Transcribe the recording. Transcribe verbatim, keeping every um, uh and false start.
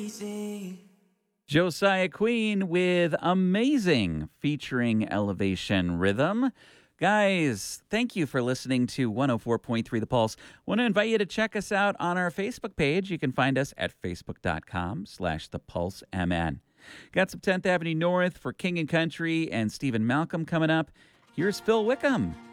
easy. Josiah Queen with Amazing featuring Elevation Rhythm. Guys, thank you for listening to one oh four point three The Pulse. Want to invite you to check us out on our Facebook page. You can find us at facebook.com slash The Pulse MN. Got some tenth Avenue North for King and Country and Stephen Malcolm coming up. Here's Phil Wickham.